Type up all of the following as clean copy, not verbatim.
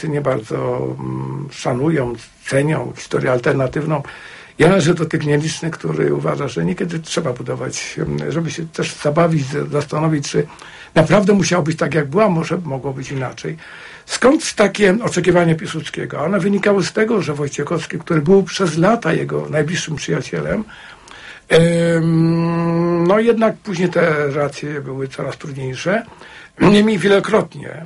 nie bardzo szanują, cenią historię alternatywną. Ja należę do tych nielicznych, który uważa, że niekiedy trzeba budować, żeby się też zabawić, zastanowić, czy naprawdę musiało być tak, jak była, może mogło być inaczej. Skąd takie oczekiwania Piłsudskiego? One wynikały z tego, że Wojciechowski, który był przez lata jego najbliższym przyjacielem, no jednak później te relacje były coraz trudniejsze. Niemniej wielokrotnie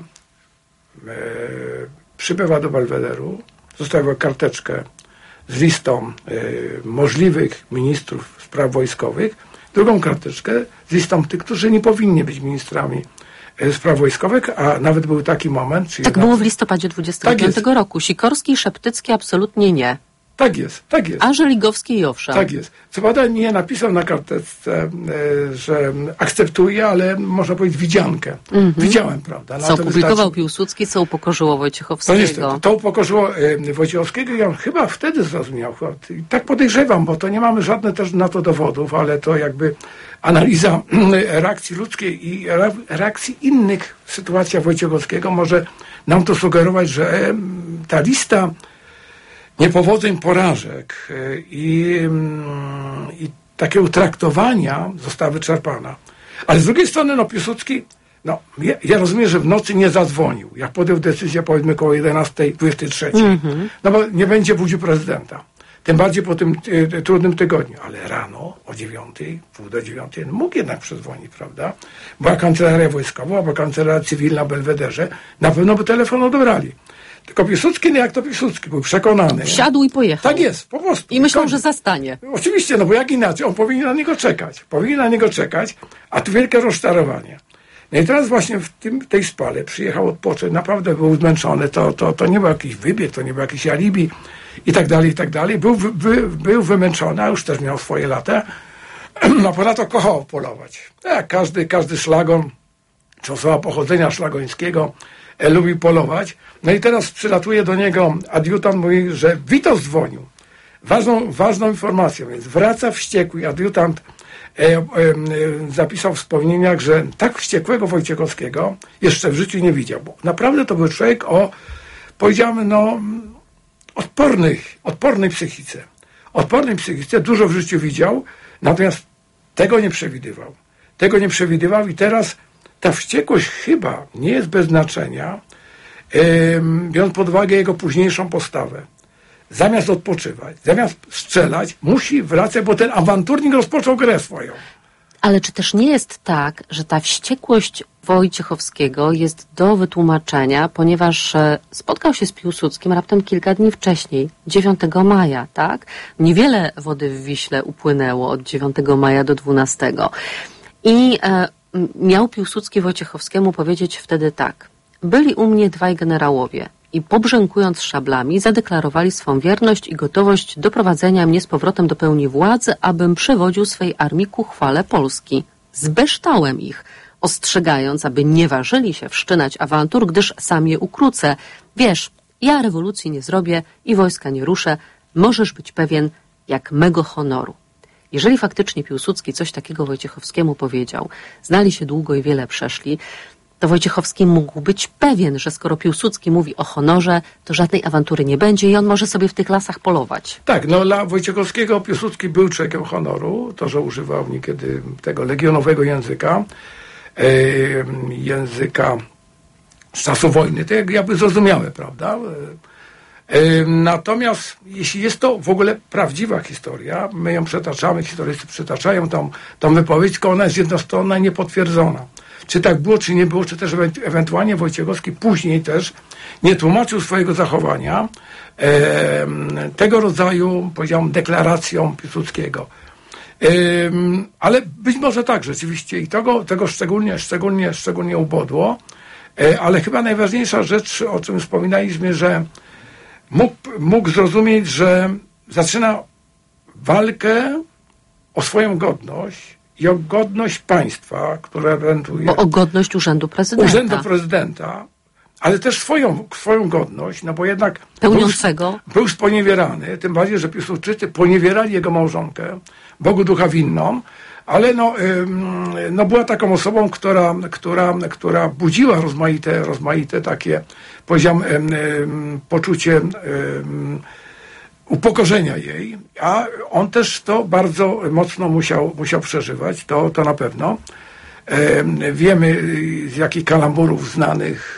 przybywa do Belwederu, zostawia karteczkę z listą możliwych ministrów spraw wojskowych, drugą karteczkę z listą tych, którzy nie powinni być ministrami spraw wojskowych, a nawet był taki moment... Tak było w listopadzie 25 roku. Sikorski i Szeptycki absolutnie nie. Tak jest. A Żeligowski i owszem. Tak jest. Co prawda nie napisał na karteczce, że akceptuje, ale można powiedzieć widziankę. Widziałem, prawda? Co opublikował Piłsudski, co upokorzyło Wojciechowskiego. No niestety, to upokorzyło Wojciechowskiego i on chyba wtedy zrozumiał. Tak podejrzewam, bo to nie mamy żadnych też na to dowodów, ale to jakby analiza reakcji ludzkiej i reakcji innych w sytuacjach Wojciechowskiego może nam to sugerować, że ta lista niepowodzeń, porażek i takiego traktowania została wyczerpana. Ale z drugiej strony, Piłsudski, ja rozumiem, że w nocy nie zadzwonił, jak podjął decyzję, powiedzmy, koło 11:23. No bo nie będzie budził prezydenta. Tym bardziej po tym trudnym tygodniu. Ale rano o 9:00, pół do 9:00, mógł jednak przedzwonić, prawda? Była kancelaria wojskowa, była kancelaria cywilna w Belwederze. Na pewno by telefon odebrali. Tylko Piłsudski, jak to Piłsudski, był przekonany. Wsiadł i pojechał. Tak jest, po prostu. I myślał, że zastanie. Oczywiście, bo jak inaczej, on powinien na niego czekać. A tu wielkie rozczarowanie. No i teraz właśnie w tej spale przyjechał odpocząć, naprawdę był zmęczony, to nie był jakiś wybieg, to nie był jakiś alibi i tak dalej. Był wymęczony, a już też miał swoje lata. No ponadto kochał polować. Jak każdy szlagon, czy osoba pochodzenia szlagońskiego, lubił polować. No i teraz przylatuje do niego adiutant, mówi, że Witos dzwonił. Ważną informacją, więc wraca wściekły. Adiutant zapisał w wspomnieniach, że tak wściekłego Wojciechowskiego jeszcze w życiu nie widział. Bo naprawdę to był człowiek o, powiedziałbym, odpornej psychice. Odpornej psychice, dużo w życiu widział, natomiast tego nie przewidywał i teraz ta wściekłość chyba nie jest bez znaczenia, biorąc pod uwagę jego późniejszą postawę. Zamiast odpoczywać, zamiast strzelać, musi wracać, bo ten awanturnik rozpoczął grę swoją. Ale czy też nie jest tak, że ta wściekłość Wojciechowskiego jest do wytłumaczenia, ponieważ spotkał się z Piłsudskim raptem kilka dni wcześniej, 9 maja, tak? Niewiele wody w Wiśle upłynęło od 9 maja do 12. I miał Piłsudski Wojciechowskiemu powiedzieć wtedy tak. Byli u mnie dwaj generałowie i pobrzękując szablami zadeklarowali swą wierność i gotowość doprowadzenia mnie z powrotem do pełni władzy, abym przewodził swej armii ku chwale Polski. Zbeształem ich, ostrzegając, aby nie ważyli się wszczynać awantur, gdyż sam je ukrócę. Wiesz, ja rewolucji nie zrobię i wojska nie ruszę. Możesz być pewien jak mego honoru. Jeżeli faktycznie Piłsudski coś takiego Wojciechowskiemu powiedział, znali się długo i wiele przeszli, to Wojciechowski mógł być pewien, że skoro Piłsudski mówi o honorze, to żadnej awantury nie będzie i on może sobie w tych lasach polować. Tak, dla Wojciechowskiego Piłsudski był człowiekiem honoru, to, że używał niekiedy tego legionowego języka z czasu wojny, to jakby zrozumiałe, prawda? Natomiast jeśli jest to w ogóle prawdziwa historia, my ją przetaczamy, historycy przytaczają tą wypowiedź, tylko ona jest jednostronna i niepotwierdzona. Czy tak było, czy nie było, czy też ewentualnie Wojciechowski później też nie tłumaczył swojego zachowania tego rodzaju, powiedziałem, deklaracją Piłsudskiego. Ale być może tak, rzeczywiście i tego szczególnie ubodło, ale chyba najważniejsza rzecz, o czym wspominaliśmy, że mógł zrozumieć, że zaczyna walkę o swoją godność i o godność państwa, które reprezentuje... Bo o godność urzędu prezydenta. Ale też swoją godność, bo jednak... Pełniącego. Był sponiewierany, tym bardziej, że Piłsudczycy poniewierali jego małżonkę, Bogu ducha winną, ale no była taką osobą, która budziła rozmaite takie, powiedziałem, poczucie upokorzenia jej, a on też to bardzo mocno musiał przeżywać, to na pewno. Wiemy, z jakich kalamburów znanych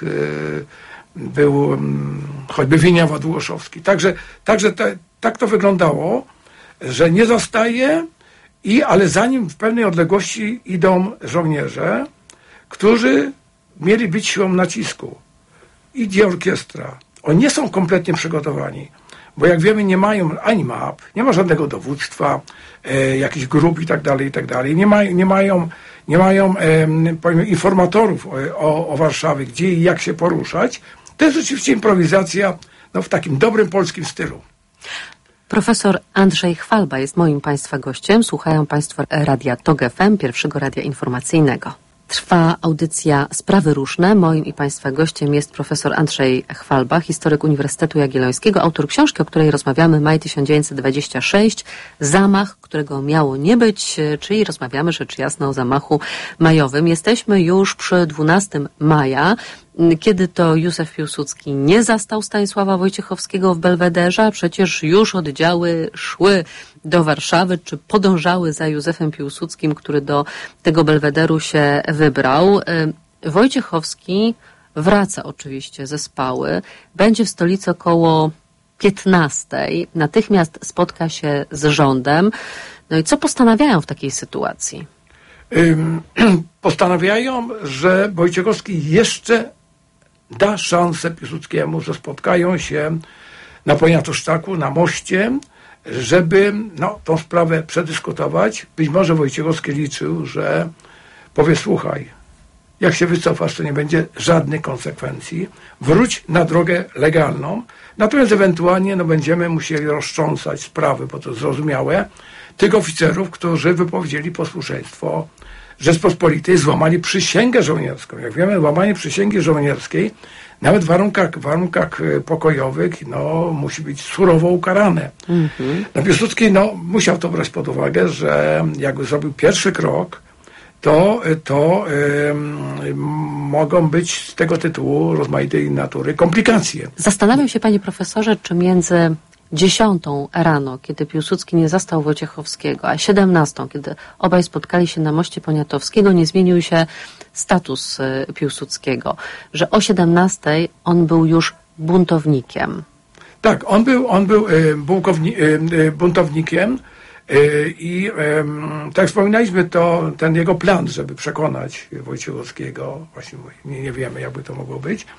był choćby Wieniawa Długoszowski. Także tak to wyglądało, że nie zostaje, ale za nim w pewnej odległości idą żołnierze, którzy mieli być siłą nacisku. Idzie orkiestra. Oni nie są kompletnie przygotowani, bo jak wiemy, nie mają ani map, nie ma żadnego dowództwa, jakichś grup i tak dalej. Nie mają powiem, informatorów o Warszawie, gdzie i jak się poruszać. To jest rzeczywiście improwizacja w takim dobrym polskim stylu. Profesor Andrzej Chwalba jest moim Państwa gościem. Słuchają Państwo Radia TOG FM, pierwszego radia informacyjnego. Trwa audycja Sprawy Różne. Moim i Państwa gościem jest profesor Andrzej Chwalba, historyk Uniwersytetu Jagiellońskiego, autor książki, o której rozmawiamy, Maj 1926, zamach, którego miało nie być, czyli rozmawiamy rzecz jasna o zamachu majowym. Jesteśmy już przy 12 maja, kiedy to Józef Piłsudski nie zastał Stanisława Wojciechowskiego w Belwederze, a przecież już oddziały szły do Warszawy, czy podążały za Józefem Piłsudskim, który do tego Belwederu się wybrał. Wojciechowski wraca oczywiście ze Spały, będzie w stolicy około 15. Natychmiast spotka się z rządem. No i co postanawiają w takiej sytuacji? Postanawiają, że Wojciechowski jeszcze da szansę Piłsudskiemu, że spotkają się na Poniatoszczaku, na moście, żeby tą sprawę przedyskutować. Być może Wojciechowski liczył, że powie: słuchaj, jak się wycofasz, to nie będzie żadnych konsekwencji. Wróć na drogę legalną. Natomiast ewentualnie będziemy musieli roztrząsać sprawy, bo to zrozumiałe, tych oficerów, którzy wypowiedzieli posłuszeństwo Rzeczpospolitej, złamali przysięgę żołnierską. Jak wiemy, łamanie przysięgi żołnierskiej nawet w warunkach pokojowych musi być surowo ukarane. Piłsudski musiał to brać pod uwagę, że jakby zrobił pierwszy krok, to mogą być z tego tytułu rozmaitej natury komplikacje. Zastanawiam się, panie profesorze, czy między 10 rano, kiedy Piłsudski nie zastał Wojciechowskiego, a 17, kiedy obaj spotkali się na moście Poniatowskiego, nie zmienił się status Piłsudskiego, że o 17 on był już buntownikiem. Tak, on był buntownikiem i tak jak wspominaliśmy, to ten jego plan, żeby przekonać Wojciechowskiego, właśnie nie wiemy, jakby to mogło być,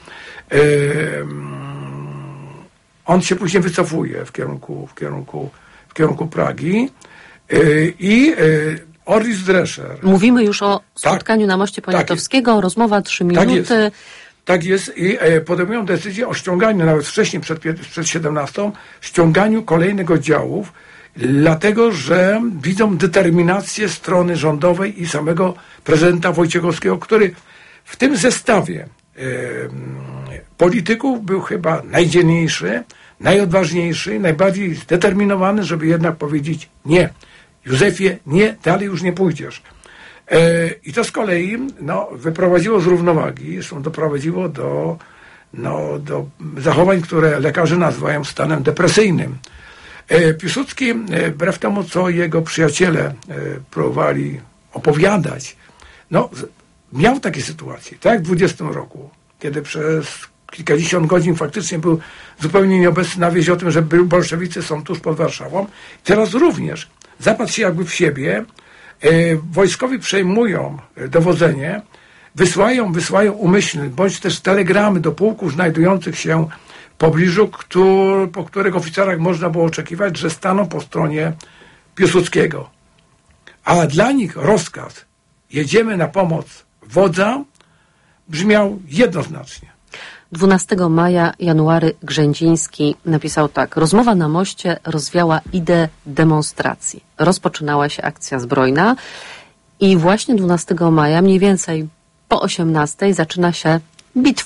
on się później wycofuje w kierunku Pragi i Orris Drescher. Mówimy już o spotkaniu na moście Poniatowskiego, rozmowa 3 minuty. Tak jest i podejmują decyzję o ściąganiu, nawet wcześniej, przed 17, ściąganiu kolejnych oddziałów, dlatego że widzą determinację strony rządowej i samego prezydenta Wojciechowskiego, który w tym zestawie polityków był chyba najdzielniejszy, najodważniejszy, najbardziej zdeterminowany, żeby jednak powiedzieć: nie, Józefie, nie, dalej już nie pójdziesz. I to z kolei wyprowadziło z równowagi, zresztą doprowadziło do zachowań, które lekarze nazywają stanem depresyjnym. Piłsudski, wbrew temu, co jego przyjaciele próbowali opowiadać, miał takie sytuacje, tak jak w 20 roku, kiedy przez kilkadziesiąt godzin faktycznie był zupełnie nieobecny na wieść o tym, że bolszewicy są tuż pod Warszawą. Teraz również zapadł się jakby w siebie, wojskowi przejmują dowodzenie, wysyłają umyślne, bądź też telegramy do pułków znajdujących się w pobliżu, po których oficerach można było oczekiwać, że staną po stronie Piłsudskiego. A dla nich rozkaz: jedziemy na pomoc wodza, brzmiał jednoznacznie. 12 maja January Grzędziński napisał tak: rozmowa na moście rozwiała ideę demonstracji. Rozpoczynała się akcja zbrojna i właśnie 12 maja, mniej więcej po 18, zaczyna się bitwa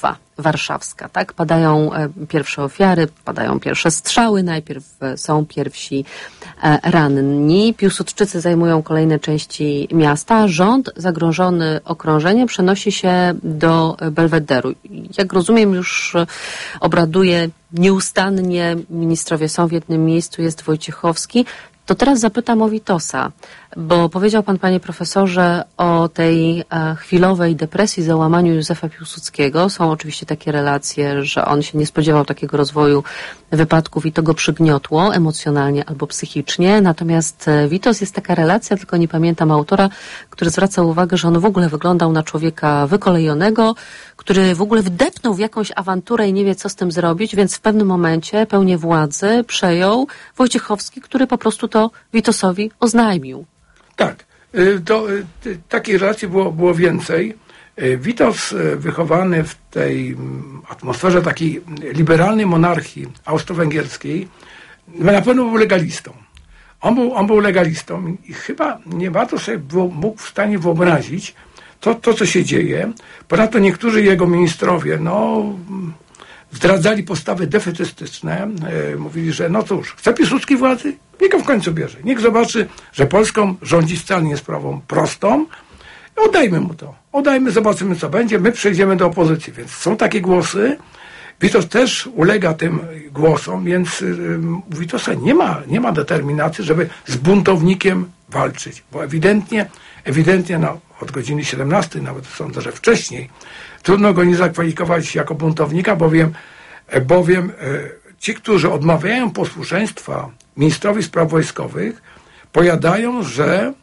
warszawska, tak? Padają pierwsze ofiary, padają pierwsze strzały, najpierw są pierwsi ranni. Piłsudczycy zajmują kolejne części miasta. Rząd zagrożony okrążeniem przenosi się do Belwederu. Jak rozumiem, już obraduje nieustannie, ministrowie są w jednym miejscu, jest Wojciechowski. To teraz zapytam o Witosa, bo powiedział pan, panie profesorze, o tej chwilowej depresji, załamaniu Józefa Piłsudskiego. Są oczywiście takie relacje, że on się nie spodziewał takiego rozwoju wypadków i to go przygniotło emocjonalnie albo psychicznie. Natomiast Witos jest taka relacja, tylko nie pamiętam autora, który zwraca uwagę, że on w ogóle wyglądał na człowieka wykolejonego, który w ogóle wdepnął w jakąś awanturę i nie wie, co z tym zrobić, więc w pewnym momencie pełnię władzy przejął Wojciechowski, który po prostu to Witosowi oznajmił. Tak, takiej relacji było więcej. Witos, wychowany w tej atmosferze takiej liberalnej monarchii austro-węgierskiej, na pewno był legalistą. On był legalistą i chyba nie bardzo sobie mógł w stanie wyobrazić to, co się dzieje. Ponadto niektórzy jego ministrowie, zdradzali postawy defetystyczne, mówili, że no cóż, chce Piłsudski władzy? Niech go w końcu bierze. Niech zobaczy, że Polską rządzi wcale nie jest sprawą prostą. Oddajmy mu to. Oddajmy, zobaczymy, co będzie. My przejdziemy do opozycji. Więc są takie głosy. Witos też ulega tym głosom, więc u Witosa nie ma determinacji, żeby z buntownikiem walczyć. Bo ewidentnie od godziny 17, nawet sądzę, że wcześniej, trudno go nie zakwalifikować jako buntownika, bowiem ci, którzy odmawiają posłuszeństwa ministrowi spraw wojskowych, powiadają, że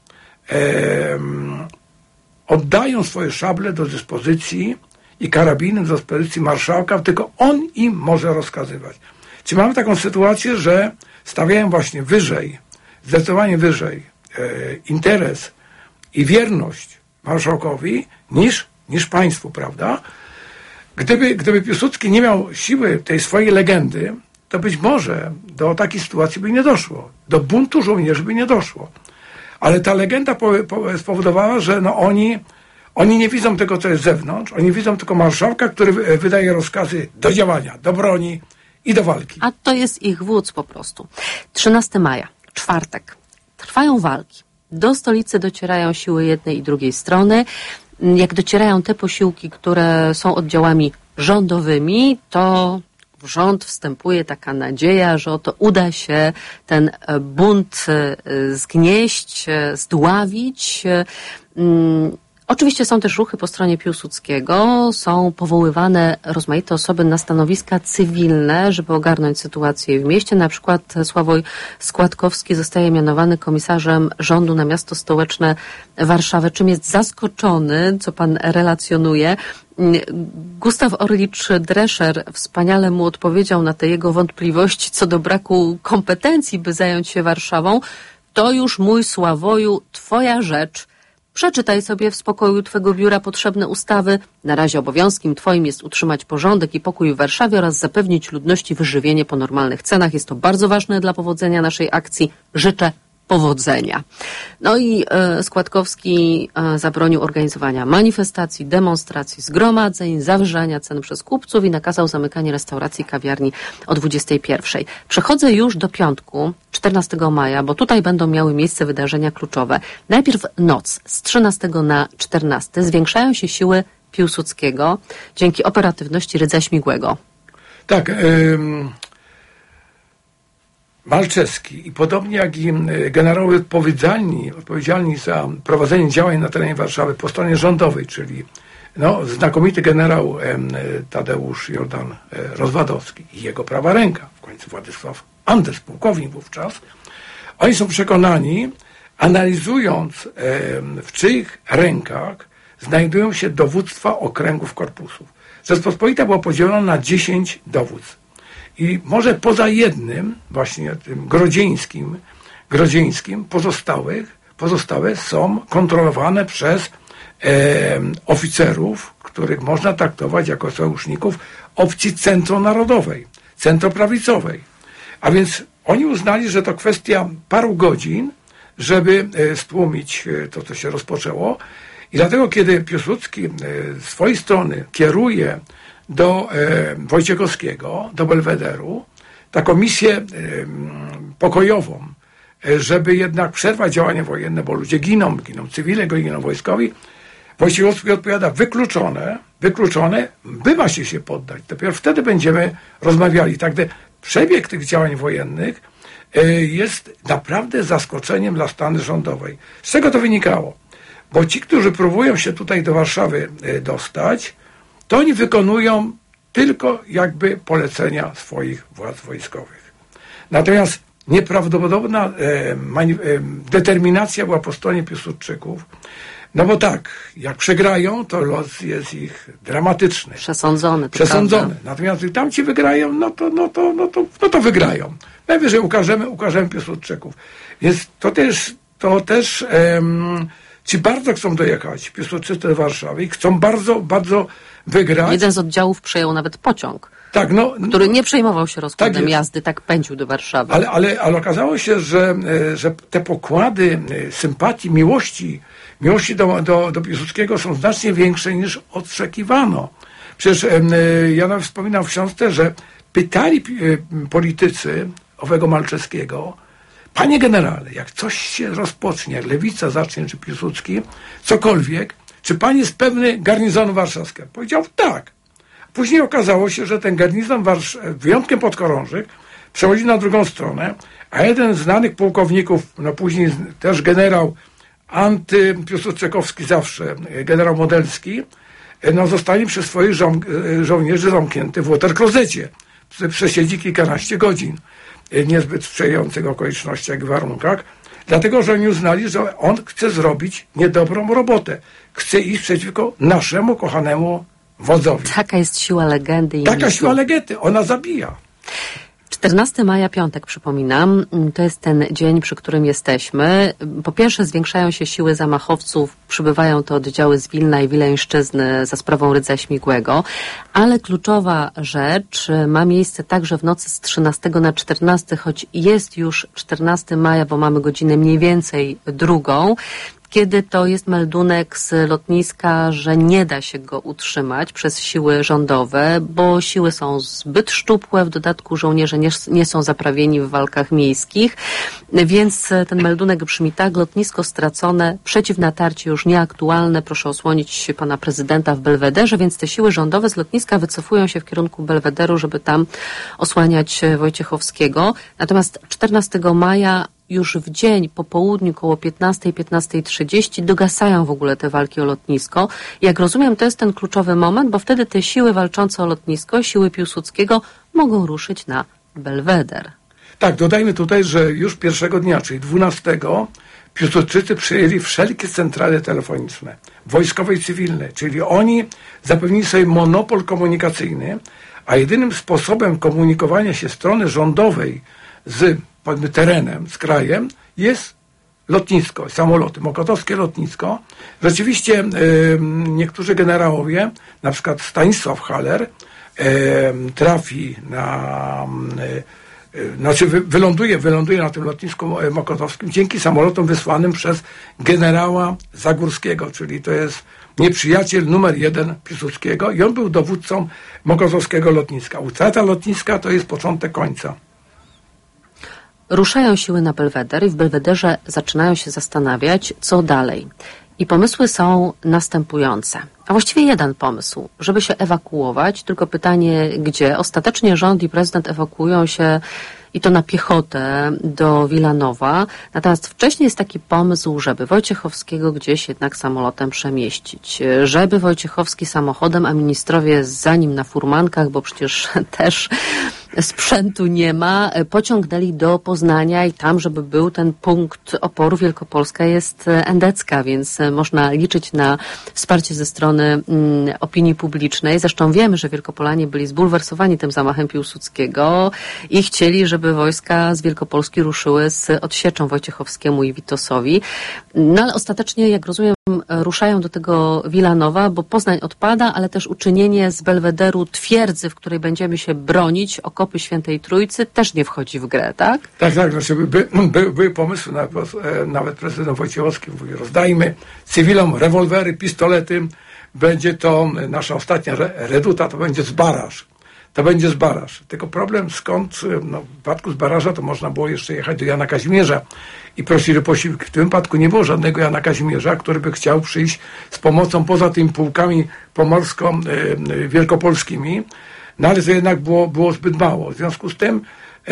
oddają swoje szable do dyspozycji i karabiny do dyspozycji marszałka, tylko on im może rozkazywać. Czy mamy taką sytuację, że stawiają właśnie wyżej, zdecydowanie wyżej interes i wierność marszałkowi niż państwu, prawda? Gdyby Piłsudski nie miał siły tej swojej legendy, to być może do takiej sytuacji by nie doszło. Do buntu żołnierzy by nie doszło. Ale ta legenda spowodowała, że oni nie widzą tego, co jest z zewnątrz. Oni widzą tylko marszałka, który wydaje rozkazy do działania, do broni i do walki. A to jest ich wódz po prostu. 13 maja, czwartek. Trwają walki. Do stolicy docierają siły jednej i drugiej strony. Jak docierają te posiłki, które są oddziałami rządowymi, to w rząd wstępuje taka nadzieja, że oto uda się ten bunt zgnieść, zdławić. Oczywiście są też ruchy po stronie Piłsudskiego, są powoływane rozmaite osoby na stanowiska cywilne, żeby ogarnąć sytuację w mieście. Na przykład Sławoj Składkowski zostaje mianowany komisarzem rządu na miasto stołeczne Warszawę, czym jest zaskoczony, co pan relacjonuje. Gustaw Orlicz-Drescher wspaniale mu odpowiedział na te jego wątpliwości co do braku kompetencji, by zająć się Warszawą. To już, mój Sławoju, twoja rzecz. Przeczytaj sobie w spokoju twego biura potrzebne ustawy. Na razie obowiązkiem twoim jest utrzymać porządek i pokój w Warszawie oraz zapewnić ludności wyżywienie po normalnych cenach. Jest to bardzo ważne dla powodzenia naszej akcji. Życzę powodzenia. No i Składkowski zabronił organizowania manifestacji, demonstracji, zgromadzeń, zawyżania cen przez kupców i nakazał zamykanie restauracji, kawiarni o 21:00. Przechodzę już do piątku, 14 maja, bo tutaj będą miały miejsce wydarzenia kluczowe. Najpierw noc z 13 na 14 zwiększają się siły Piłsudskiego dzięki operatywności Rydza Śmigłego. Tak, Malczewski i podobnie jak i generałowie odpowiedzialni za prowadzenie działań na terenie Warszawy po stronie rządowej, czyli znakomity generał Tadeusz Jordan Rozwadowski i jego prawa ręka, w końcu Władysław Anders, pułkownik wówczas, oni są przekonani, analizując w czyich rękach znajdują się dowództwa okręgów korpusów. Rzeczpospolita była podzielona na 10 dowództw. I może poza jednym, właśnie tym grodzieńskim, pozostałe są kontrolowane przez oficerów, których można traktować jako sojuszników opcji centronarodowej, centroprawicowej. A więc oni uznali, że to kwestia paru godzin, żeby stłumić to, co się rozpoczęło. I dlatego, kiedy Piłsudski z swojej strony kieruje do Wojciechowskiego, do Belwederu, taką misję pokojową, żeby jednak przerwać działania wojenne, bo ludzie giną cywile, giną wojskowi. Wojciechowski odpowiada, wykluczone, wy macie się poddać. Dopiero wtedy będziemy rozmawiali. Także przebieg tych działań wojennych jest naprawdę zaskoczeniem dla strony rządowej. Z czego to wynikało? Bo ci, którzy próbują się tutaj do Warszawy dostać, to oni wykonują tylko jakby polecenia swoich władz wojskowych. Natomiast nieprawdopodobna determinacja była po stronie Piłsudczyków, no bo tak, jak przegrają, to los jest ich dramatyczny. Przesądzony. Natomiast gdy tamci wygrają, no to wygrają. Najwyżej ukażemy Piłsudczyków. Więc to też ci bardzo chcą dojechać, Piłsudczycy do Warszawy, i chcą bardzo, bardzo wygrać. Jeden z oddziałów przejął nawet pociąg, tak, który nie przejmował się rozkładem jazdy, tak pędził do Warszawy. Ale okazało się, że te pokłady sympatii, miłości do Piłsudskiego są znacznie większe niż oczekiwano. Przecież ja nawet wspominam w książce, że pytali politycy owego Malczewskiego, panie generale, jak coś się rozpocznie, jak Lewica zacznie, czy Piłsudski, cokolwiek, czy pan jest pewny garnizonu warszawskiego? Powiedział tak. Później okazało się, że ten garnizon wyjątkiem podchorążych przechodzi na drugą stronę, a jeden z znanych pułkowników, no później też generał antypiłsudczykowski zawsze, generał Modelski, no zostanie przez swoich żołnierzy zamknięty w waterklozecie. Przesiedzi kilkanaście godzin. Niezbyt sprzyjających okolicznościach i warunkach, dlatego, że oni uznali, że on chce zrobić niedobrą robotę. Chce iść przeciwko naszemu kochanemu wodzowi. Taka jest siła legendy. Taka siła legendy. Ona zabija. 14 maja, piątek, przypominam, to jest ten dzień, przy którym jesteśmy. Po pierwsze, zwiększają się siły zamachowców, przybywają to oddziały z Wilna i Wileńszczyzny za sprawą Rydza Śmigłego, ale kluczowa rzecz ma miejsce także w nocy z 13 na 14, choć jest już 14 maja, bo mamy godzinę mniej więcej drugą, kiedy to jest meldunek z lotniska, że nie da się go utrzymać przez siły rządowe, bo siły są zbyt szczupłe, w dodatku żołnierze nie są zaprawieni w walkach miejskich, więc ten meldunek brzmi tak: lotnisko stracone, przeciwnatarcie już nieaktualne, proszę osłonić pana prezydenta w Belwederze, więc te siły rządowe z lotniska wycofują się w kierunku Belwederu, żeby tam osłaniać Wojciechowskiego. Natomiast 14 maja już w dzień, po południu, koło 15:30 dogasają w ogóle te walki o lotnisko. Jak rozumiem, to jest ten kluczowy moment, bo wtedy te siły walczące o lotnisko, siły Piłsudskiego, mogą ruszyć na Belweder. Tak, dodajmy tutaj, że już pierwszego dnia, czyli 12, Piłsudczycy przejęli wszelkie centrale telefoniczne, wojskowe i cywilne, czyli oni zapewnili sobie monopol komunikacyjny, a jedynym sposobem komunikowania się strony rządowej z terenem, z krajem, jest lotnisko, samoloty, mokotowskie lotnisko. Rzeczywiście niektórzy generałowie, na przykład Stanisław Haller, trafi wyląduje na tym lotnisku mokotowskim dzięki samolotom wysłanym przez generała Zagórskiego, czyli to jest nieprzyjaciel numer 1 Piłsudskiego, i on był dowódcą mokotowskiego lotniska. Utrata lotniska to jest początek końca. Ruszają siły na Belweder i w Belwederze zaczynają się zastanawiać, co dalej. I pomysły są następujące. A właściwie jeden pomysł, żeby się ewakuować, tylko pytanie gdzie. Ostatecznie rząd i prezydent ewakuują się, i to na piechotę, do Wilanowa. Natomiast wcześniej jest taki pomysł, żeby Wojciechowskiego gdzieś jednak samolotem przemieścić. Żeby Wojciechowski samochodem, a ministrowie za nim na furmankach, bo przecież też sprzętu nie ma, pociągnęli do Poznania i tam, żeby był ten punkt oporu. Wielkopolska jest endecka, więc można liczyć na wsparcie ze strony opinii publicznej. Zresztą wiemy, że Wielkopolanie byli zbulwersowani tym zamachem Piłsudskiego i chcieli, żeby wojska z Wielkopolski ruszyły z odsieczą Wojciechowskiemu i Witosowi. No ale ostatecznie, jak rozumiem, ruszają do tego Wilanowa, bo Poznań odpada, ale też uczynienie z Belwederu twierdzy, w której będziemy się bronić, okopy Świętej Trójcy, też nie wchodzi w grę, tak? Tak. Znaczy były pomysły, nawet prezydent Wojciechowski mówi, rozdajmy cywilom rewolwery, pistolety, będzie to nasza ostatnia reduta, to będzie Zbaraż. To będzie Zbaraż. Tylko problem skąd, no, w wypadku Zbaraża to można było jeszcze jechać do Jana Kazimierza i prosić o posiłki. W tym wypadku nie było żadnego Jana Kazimierza, który by chciał przyjść z pomocą poza tymi pułkami pomorsko-wielkopolskimi, no ale to jednak było zbyt mało. W związku z tym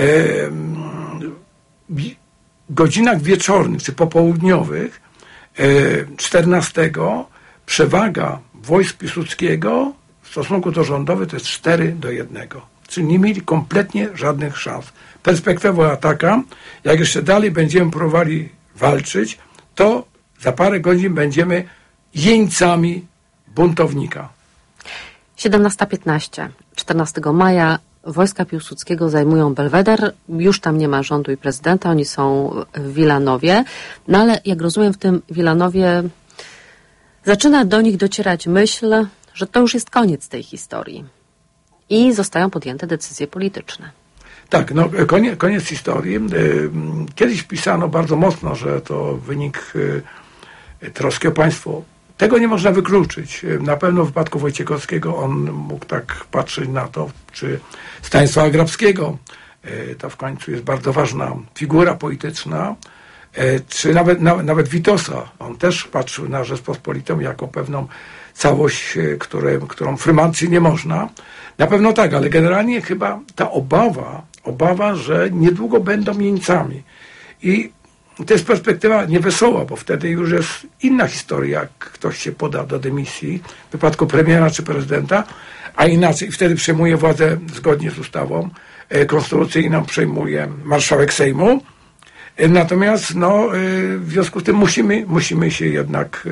w godzinach wieczornych czy popołudniowych 14 przewaga wojsk Piłsudskiego w stosunku do rządowych to jest 4-1. Czyli nie mieli kompletnie żadnych szans. Perspektywa była taka, jak jeszcze dalej będziemy próbowali walczyć, to za parę godzin będziemy jeńcami buntownika. 17:15, 14 maja wojska Piłsudskiego zajmują Belweder. Już tam nie ma rządu i prezydenta, oni są w Wilanowie. No ale jak rozumiem, w tym Wilanowie zaczyna do nich docierać myśl, że to już jest koniec tej historii. I zostają podjęte decyzje polityczne. Tak, no koniec historii. Kiedyś pisano bardzo mocno, że to wynik troski o państwo. Tego nie można wykluczyć. Na pewno w wypadku Wojciechowskiego on mógł tak patrzeć na to, czy Stanisława Grabskiego, to w końcu jest bardzo ważna figura polityczna, czy nawet Witosa. On też patrzył na Rzeczpospolitą jako pewną całość, którą frymancji nie można. Na pewno tak, ale generalnie chyba ta obawa, że niedługo będą jeńcami. I to jest perspektywa niewesoła, bo wtedy już jest inna historia, jak ktoś się poda do dymisji w wypadku premiera czy prezydenta, a inaczej wtedy przejmuje władzę zgodnie z ustawą konstytucyjną, przejmuje marszałek Sejmu. Natomiast no, w związku z tym musimy się jednak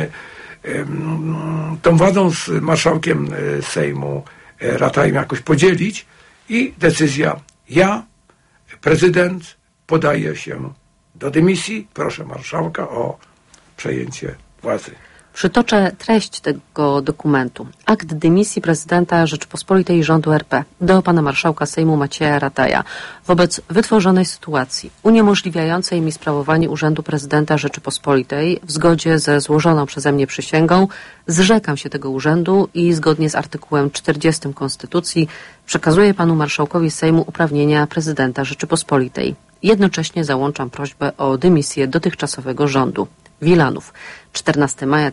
tą władzą z marszałkiem Sejmu Ratajem jakoś podzielić i decyzja: ja, prezydent, podaję się do dymisji, proszę marszałka o przejęcie władzy. Przytoczę treść tego dokumentu. Akt dymisji prezydenta Rzeczypospolitej i rządu RP do pana marszałka Sejmu Macieja Rataja. Wobec wytworzonej sytuacji uniemożliwiającej mi sprawowanie urzędu prezydenta Rzeczypospolitej w zgodzie ze złożoną przeze mnie przysięgą zrzekam się tego urzędu i zgodnie z artykułem 40 Konstytucji przekazuję panu marszałkowi Sejmu uprawnienia prezydenta Rzeczypospolitej. Jednocześnie załączam prośbę o dymisję dotychczasowego rządu. Wilanów, 14 maja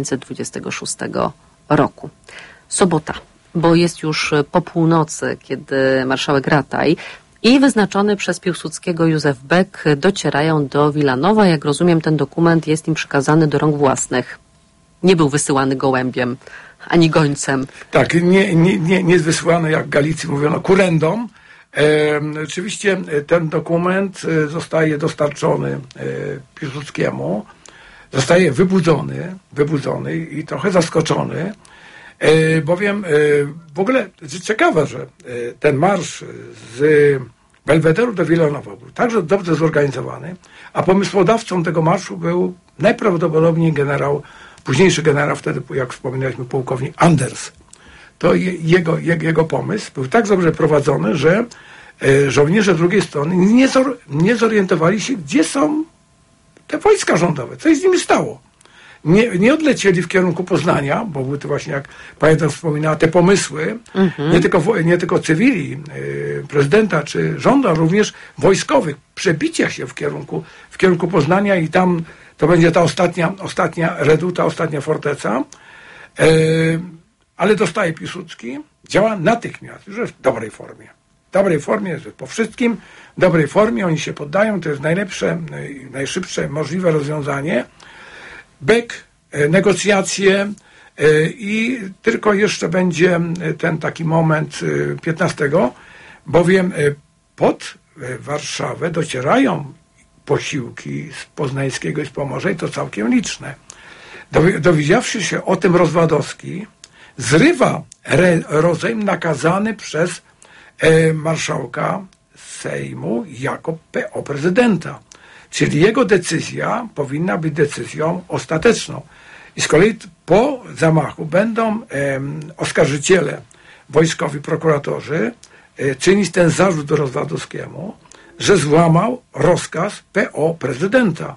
1926 roku. Sobota, bo jest już po północy, kiedy marszałek Rataj i wyznaczony przez Piłsudskiego Józef Beck docierają do Wilanowa. Jak rozumiem, ten dokument jest im przekazany do rąk własnych. Nie był wysyłany gołębiem, ani gońcem. Tak, nie jest wysyłany, jak w Galicji mówiono, kurędą. Oczywiście ten dokument zostaje dostarczony Piłsudskiemu. Zostaje wybudzony i trochę zaskoczony, bowiem w ogóle ciekawe, że ten marsz z Belwederu do Wilanowa był także dobrze zorganizowany, a pomysłodawcą tego marszu był najprawdopodobniej późniejszy generał, wtedy, jak wspominaliśmy, pułkownik Anders. To jego pomysł był tak dobrze prowadzony, że żołnierze drugiej strony nie zorientowali się, gdzie są te wojska rządowe, co się z nimi stało. Nie odlecieli w kierunku Poznania, bo były to właśnie, jak pamiętam, wspominała, te pomysły, nie tylko cywili, prezydenta czy rządu, ale również wojskowych, przebicia się w kierunku Poznania i tam to będzie ta ostatnia reduta, ostatnia forteca. Ale dostaje Piłsudski, działa natychmiast, już jest w dobrej formie. Że po wszystkim w dobrej formie, oni się poddają, to jest najlepsze, najszybsze możliwe rozwiązanie. Beck, negocjacje i tylko jeszcze będzie ten taki moment 15, bowiem pod Warszawę docierają posiłki z Poznańskiego i z Pomorza i to całkiem liczne. Dowiedziawszy się o tym, Rozwadowski zrywa rozejm nakazany przez marszałka Sejmu jako PO prezydenta. Czyli jego decyzja powinna być decyzją ostateczną. I z kolei po zamachu będą oskarżyciele, wojskowi prokuratorzy czynić ten zarzut Rozwadowskiemu, że złamał rozkaz PO prezydenta.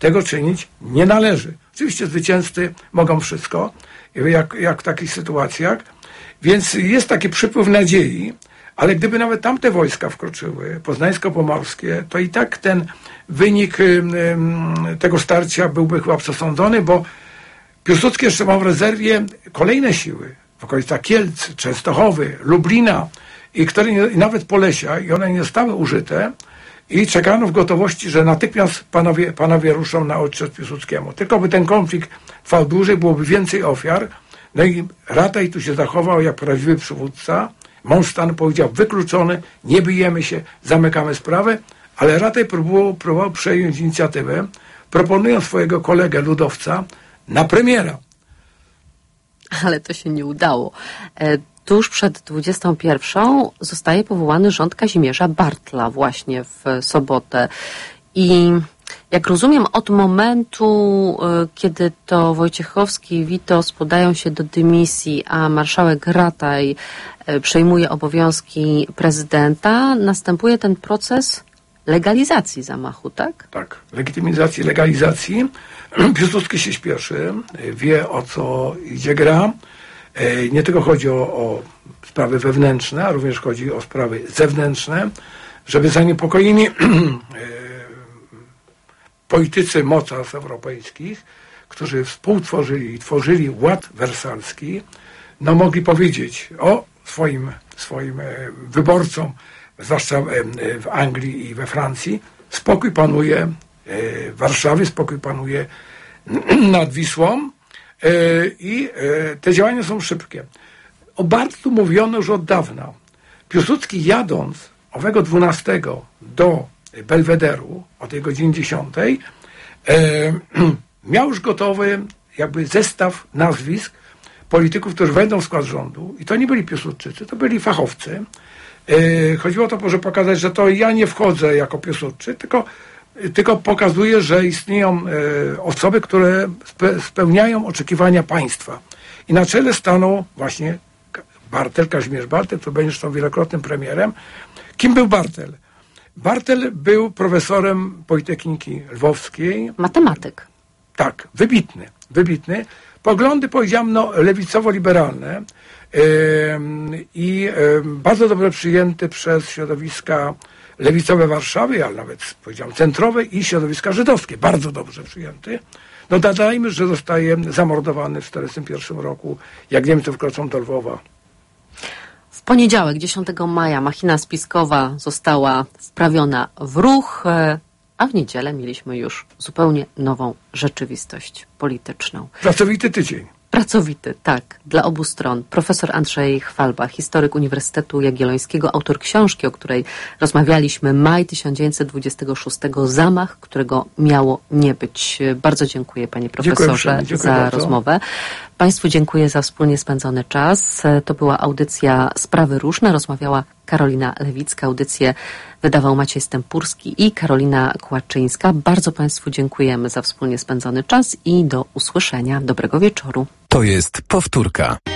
tego czynić nie należy. Oczywiście zwycięzcy mogą wszystko, jak w takich sytuacjach, więc jest taki przypływ nadziei, ale gdyby nawet tamte wojska wkroczyły, poznańsko-pomorskie, to i tak ten wynik tego starcia byłby chyba przesądzony, bo Piłsudski jeszcze ma w rezerwie kolejne siły w okolicach Kielc, Częstochowy, Lublina, i nawet Polesia, i one nie zostały użyte, i czekano w gotowości, że natychmiast panowie ruszą na odcisk Piłsudskiemu. Tylko by ten konflikt trwał dłużej, byłoby więcej ofiar. No i Rataj tu się zachował jak prawdziwy przywódca. Mąż stanu powiedział: wykluczony, nie bijemy się, zamykamy sprawę, ale Rataj próbował przejąć inicjatywę, proponując swojego kolegę ludowca na premiera. Ale to się nie udało. Tuż przed 21 zostaje powołany rząd Kazimierza Bartla właśnie w sobotę. I jak rozumiem, od momentu, kiedy to Wojciechowski i Witos podają się do dymisji, a marszałek Rataj przejmuje obowiązki prezydenta, następuje ten proces legalizacji zamachu, tak? Tak, legitymizacji, legalizacji. Piłsudski się śpieszy, wie, o co idzie gra. Nie tylko chodzi o sprawy wewnętrzne, a również chodzi o sprawy zewnętrzne, żeby zaniepokojeni politycy mocarstw europejskich, którzy współtworzyli i tworzyli ład wersalski, no mogli powiedzieć o swoim wyborcom, zwłaszcza w Anglii i we Francji: spokój panuje w Warszawie, spokój panuje nad Wisłą, i te działania są szybkie. O Bartlu mówiono już od dawna. Piłsudski, jadąc owego 12 do Belwederu o tej godzinie 10, miał już gotowy jakby zestaw nazwisk polityków, którzy wejdą w skład rządu. I to nie byli Piłsudczycy, to byli fachowcy. Chodziło o to, żeby pokazać, że to ja nie wchodzę jako Piłsudczyk, tylko pokazuje, że istnieją osoby, które spełniają oczekiwania państwa. I na czele stanął właśnie Bartel, Kazimierz Bartel, który będzie zresztą wielokrotnym premierem. Kim był Bartel? Bartel był profesorem Politechniki Lwowskiej. Matematyk. Tak, wybitny. Poglądy, powiedziałem, lewicowo-liberalne i bardzo dobrze przyjęty przez środowiska lewicowe Warszawy, ale nawet, powiedziałem, centrowe i środowiska żydowskie. Bardzo dobrze przyjęty. No dodajmy, że zostaje zamordowany w 1941 roku, jak Niemcy wkroczą do Lwowa. W poniedziałek, 10 maja, machina spiskowa została wprawiona w ruch, a w niedzielę mieliśmy już zupełnie nową rzeczywistość polityczną. Pracowity tydzień. Pracowity, tak, dla obu stron. Profesor Andrzej Chwalba, historyk Uniwersytetu Jagiellońskiego, autor książki, o której rozmawialiśmy, Maj 1926, zamach, którego miało nie być. Bardzo dziękuję, panie profesorze, dziękuję za bardzo. rozmowę. Państwu dziękuję za wspólnie spędzony czas. To była audycja Sprawy Różne. Rozmawiała Karolina Lewicka. Audycję wydawał Maciej Stępurski i Karolina Kłaczyńska. Bardzo państwu dziękujemy za wspólnie spędzony czas i do usłyszenia. Dobrego wieczoru. To jest powtórka.